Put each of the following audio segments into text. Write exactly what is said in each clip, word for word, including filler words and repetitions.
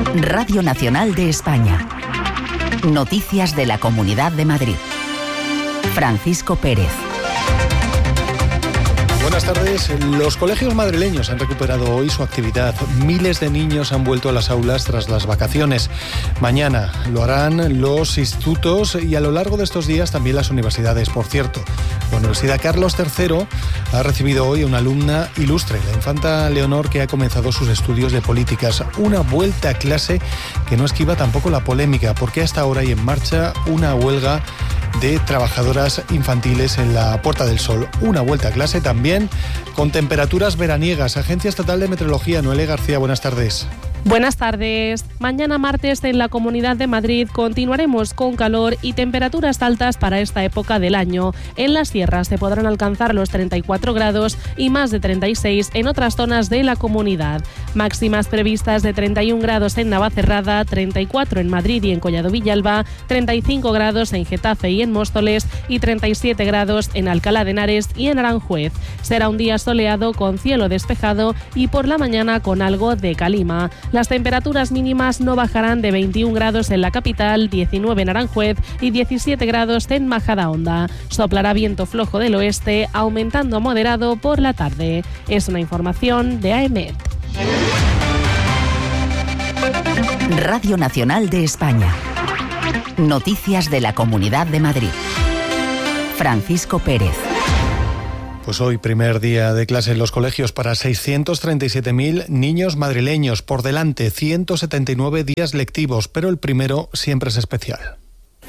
Radio Nacional de España. Noticias de la Comunidad de Madrid. Francisco Pérez. Buenas tardes. Los colegios madrileños han recuperado hoy su actividad. Miles de niños han vuelto a las aulas tras las vacaciones. Mañana lo harán los institutos y a lo largo de estos días también las universidades. Por cierto, la Universidad Carlos tercero ha recibido hoy a una alumna ilustre, la infanta Leonor, que ha comenzado sus estudios de políticas. Una vuelta a clase que no esquiva tampoco la polémica, porque hasta ahora hay en marcha una huelga de trabajadoras infantiles en la Puerta del Sol. Una vuelta a clase también con temperaturas veraniegas. Agencia Estatal de Meteorología, Noelia García, buenas tardes. Buenas tardes. Mañana martes en la Comunidad de Madrid continuaremos con calor y temperaturas altas para esta época del año. En las sierras se podrán alcanzar los treinta y cuatro grados y más de treinta y seis en otras zonas de la comunidad. Máximas previstas de treinta y un grados en Navacerrada, treinta y cuatro en Madrid y en Collado Villalba, treinta y cinco grados en Getafe y en Móstoles y treinta y siete grados en Alcalá de Henares y en Aranjuez. Será un día soleado con cielo despejado y por la mañana con algo de calima. Las temperaturas mínimas no bajarán de veintiún grados en la capital, diecinueve en Aranjuez y diecisiete grados en Majadahonda. Soplará viento flojo del oeste, aumentando a moderado por la tarde. Es una información de AEMET. Radio Nacional de España. Noticias de la Comunidad de Madrid. Francisco Pérez. Pues hoy, primer día de clase en los colegios para seiscientos treinta y siete mil niños madrileños. Por delante, ciento setenta y nueve días lectivos, pero el primero siempre es especial.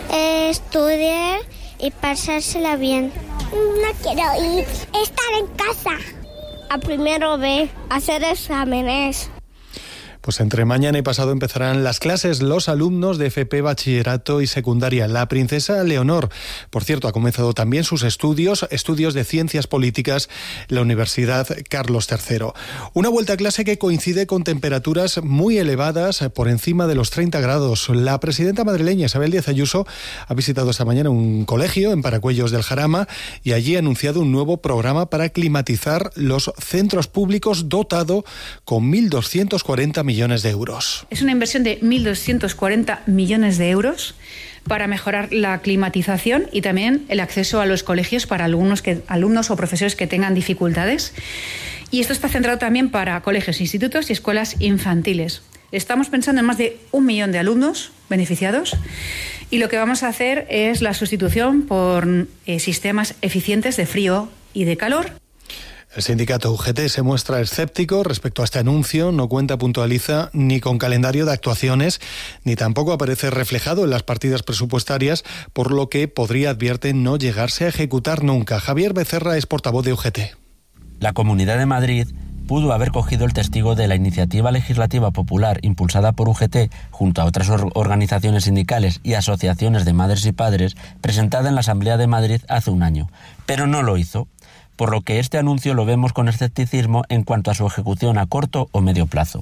Estudiar y pasársela bien. No quiero ir. Estar en casa. A primero B, hacer exámenes. Pues entre mañana y pasado empezarán las clases los alumnos de F P, bachillerato y secundaria. La princesa Leonor, por cierto, ha comenzado también sus estudios, estudios de ciencias políticas en la Universidad Carlos tercero. Una vuelta a clase que coincide con temperaturas muy elevadas, por encima de los treinta grados. La presidenta madrileña Isabel Díaz Ayuso ha visitado esta mañana un colegio en Paracuellos del Jarama y allí ha anunciado un nuevo programa para climatizar los centros públicos dotado con mil doscientos cuarenta millones de euros. Es una inversión de mil doscientos cuarenta millones de euros para mejorar la climatización y también el acceso a los colegios para alumnos, que, alumnos o profesores que tengan dificultades. Y esto está centrado también para colegios, institutos y escuelas infantiles. Estamos pensando en más de un millón de alumnos beneficiados y lo que vamos a hacer es la sustitución por eh, sistemas eficientes de frío y de calor. El sindicato U G T se muestra escéptico respecto a este anuncio. No cuenta, puntualiza, ni con calendario de actuaciones, ni tampoco aparece reflejado en las partidas presupuestarias, por lo que podría, advierte, no llegarse a ejecutar nunca. Javier Becerra es portavoz de U G T. La Comunidad de Madrid pudo haber cogido el testigo de la iniciativa legislativa popular impulsada por U G T junto a otras or- organizaciones sindicales y asociaciones de madres y padres, presentada en la Asamblea de Madrid hace un año, pero no lo hizo, por lo que este anuncio lo vemos con escepticismo en cuanto a su ejecución a corto o medio plazo.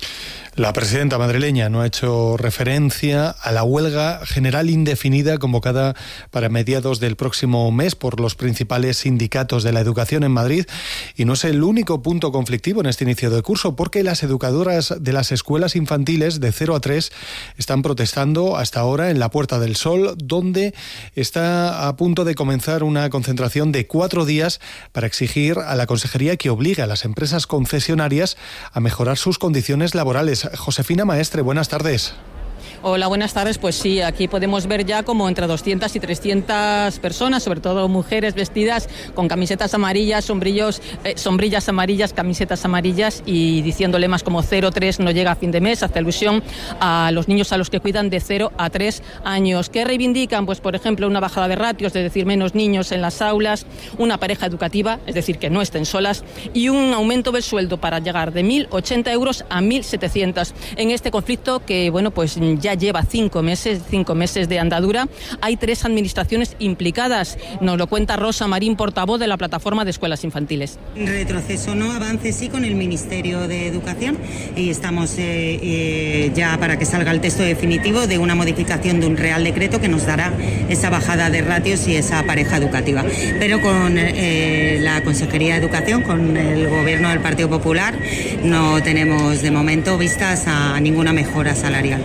La presidenta madrileña no ha hecho referencia a la huelga general indefinida convocada para mediados del próximo mes por los principales sindicatos de la educación en Madrid, y no es el único punto conflictivo en este inicio de curso, porque las educadoras de las escuelas infantiles de cero a tres están protestando hasta ahora en la Puerta del Sol, donde está a punto de comenzar una concentración de cuatro días para exigir a la Consejería que obligue a las empresas concesionarias a mejorar sus condiciones laborales. Josefina Maestre, buenas tardes. Hola, buenas tardes. Pues sí, aquí podemos ver ya como entre doscientas y trescientas personas, sobre todo mujeres vestidas con camisetas amarillas, sombrillos, eh, sombrillas amarillas, camisetas amarillas y diciendo lemas como cero tres no llega a fin de mes, hace alusión a los niños a los que cuidan de cero a tres años. ¿Qué reivindican? Pues por ejemplo una bajada de ratios, es decir, menos niños en las aulas, una pareja educativa, es decir, que no estén solas, y un aumento del sueldo para llegar de mil ochenta euros a mil setecientos en este conflicto que, bueno, pues ya lleva cinco meses, cinco meses de andadura. Hay tres administraciones implicadas. Nos lo cuenta Rosa Marín, portavoz de la Plataforma de Escuelas Infantiles. Retroceso no, avance sí con el Ministerio de Educación y estamos eh, eh, ya para que salga el texto definitivo de una modificación de un Real Decreto que nos dará esa bajada de ratios y esa pareja educativa. Pero con eh, la Consejería de Educación, con el Gobierno del Partido Popular, no tenemos de momento vistas a ninguna mejora salarial.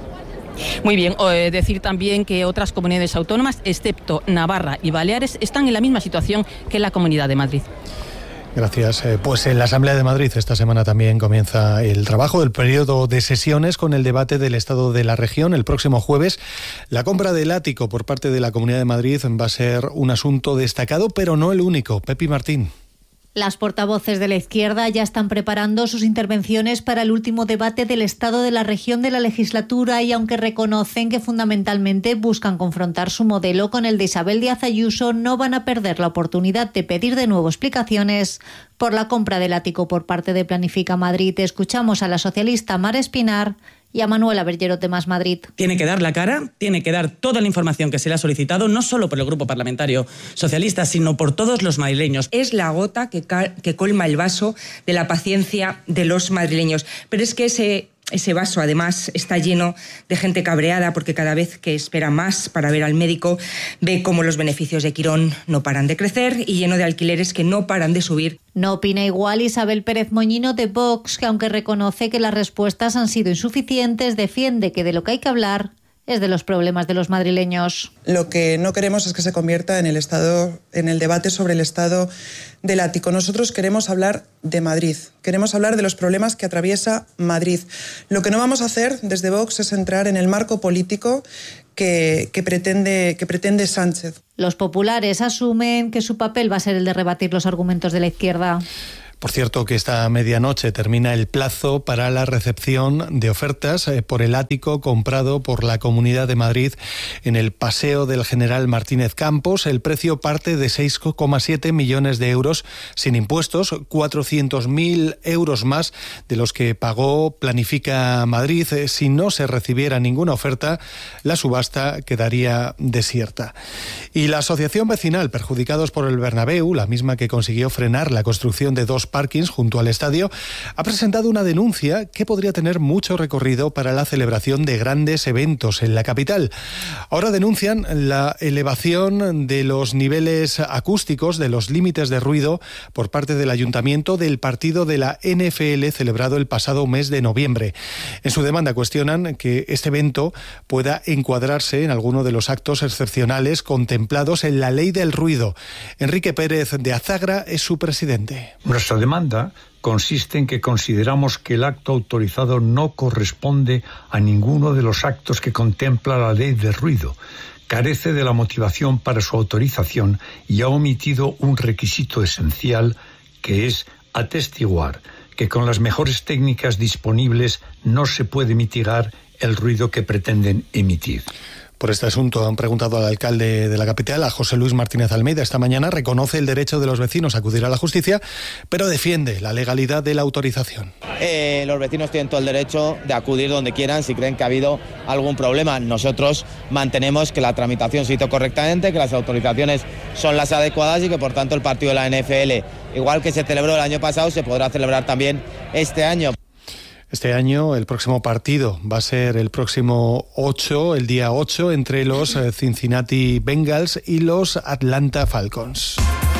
Muy bien, eh, decir también que otras comunidades autónomas, excepto Navarra y Baleares, están en la misma situación que la Comunidad de Madrid. Gracias. Pues en la Asamblea de Madrid esta semana también comienza el trabajo del periodo de sesiones con el debate del estado de la región. El próximo jueves la compra del ático por parte de la Comunidad de Madrid va a ser un asunto destacado, pero no el único. Pepi Martín. Las portavoces de la izquierda ya están preparando sus intervenciones para el último debate del estado de la región de la legislatura y aunque reconocen que fundamentalmente buscan confrontar su modelo con el de Isabel Díaz Ayuso, no van a perder la oportunidad de pedir de nuevo explicaciones por la compra del ático por parte de Planifica Madrid. Escuchamos a la socialista Mar Espinar y a Manuela Bergerot de Más Madrid. Tiene que dar la cara, tiene que dar toda la información que se le ha solicitado, no solo por el Grupo Parlamentario Socialista, sino por todos los madrileños. Es la gota que, cal- que colma el vaso de la paciencia de los madrileños. Pero es que ese... Ese vaso, además, está lleno de gente cabreada porque cada vez que espera más para ver al médico ve cómo los beneficios de Quirón no paran de crecer y lleno de alquileres que no paran de subir. No opina igual Isabel Pérez Moñino de Vox, que aunque reconoce que las respuestas han sido insuficientes, defiende que de lo que hay que hablar es de los problemas de los madrileños. Lo que no queremos es que se convierta en el estado, en el debate sobre el estado del ático. Nosotros queremos hablar de Madrid, queremos hablar de los problemas que atraviesa Madrid. Lo que no vamos a hacer desde Vox es entrar en el marco político que, que, pretende, que pretende Sánchez. Los populares asumen que su papel va a ser el de rebatir los argumentos de la izquierda. Por cierto, que esta medianoche termina el plazo para la recepción de ofertas por el ático comprado por la Comunidad de Madrid en el Paseo del General Martínez Campos. El precio parte de seis coma siete millones de euros sin impuestos, cuatrocientos mil euros más de los que pagó Planifica Madrid. Si no se recibiera ninguna oferta, la subasta quedaría desierta. Y la Asociación Vecinal Perjudicados por el Bernabéu, la misma que consiguió frenar la construcción de dos parkings junto al estadio, ha presentado una denuncia que podría tener mucho recorrido para la celebración de grandes eventos en la capital. Ahora denuncian la elevación de los niveles acústicos, de los límites de ruido por parte del ayuntamiento del partido de la N F L celebrado el pasado mes de noviembre. En su demanda cuestionan que este evento pueda encuadrarse en alguno de los actos excepcionales contemplados en la ley del ruido. Enrique Pérez de Azagra es su presidente. Nuestra demanda consiste en que consideramos que el acto autorizado no corresponde a ninguno de los actos que contempla la ley de ruido, carece de la motivación para su autorización y ha omitido un requisito esencial que es atestiguar que con las mejores técnicas disponibles no se puede mitigar el ruido que pretenden emitir. Por este asunto han preguntado al alcalde de la capital, a José Luis Martínez Almeida. Esta mañana reconoce el derecho de los vecinos a acudir a la justicia, pero defiende la legalidad de la autorización. Eh, los vecinos tienen todo el derecho de acudir donde quieran si creen que ha habido algún problema. Nosotros mantenemos que la tramitación se hizo correctamente, que las autorizaciones son las adecuadas y que por tanto el partido de la N F L, igual que se celebró el año pasado, se podrá celebrar también este año. Este año el próximo partido va a ser el próximo ocho, el día ocho, entre los Cincinnati Bengals y los Atlanta Falcons.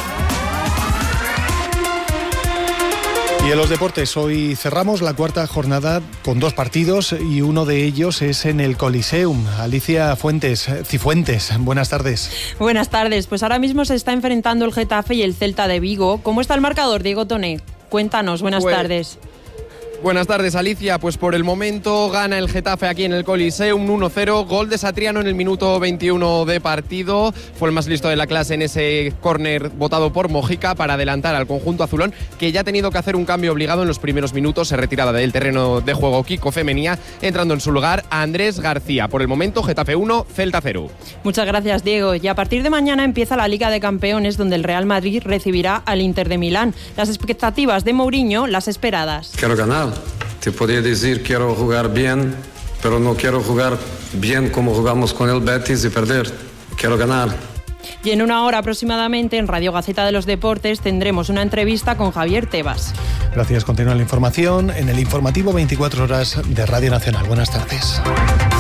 Y en los deportes, hoy cerramos la cuarta jornada con dos partidos y uno de ellos es en el Coliseum. Alicia Fuentes, Cifuentes, buenas tardes. Buenas tardes, pues ahora mismo se está enfrentando el Getafe y el Celta de Vigo. ¿Cómo está el marcador, Diego Toné? Cuéntanos, buenas pues... tardes. Buenas tardes, Alicia. Pues por el momento gana el Getafe aquí en el Coliseum uno cero. Gol de Satriano en el minuto veintiuno de partido. Fue el más listo de la clase en ese córner votado por Mojica para adelantar al conjunto azulón, que ya ha tenido que hacer un cambio obligado en los primeros minutos. Se retiraba del terreno de juego Kiko Femenía, entrando en su lugar a Andrés García. Por el momento, Getafe uno, Celta cero. Muchas gracias, Diego. Y a partir de mañana empieza la Liga de Campeones, donde el Real Madrid recibirá al Inter de Milán. Las expectativas de Mourinho, las esperadas. Quiero ganar. Te podría decir quiero jugar bien, pero no quiero jugar bien como jugamos con el Betis y perder. Quiero ganar. Y en una hora aproximadamente en Radio Gaceta de los Deportes tendremos una entrevista con Javier Tebas. Gracias. Continúa la información en el informativo veinticuatro horas de Radio Nacional. Buenas tardes.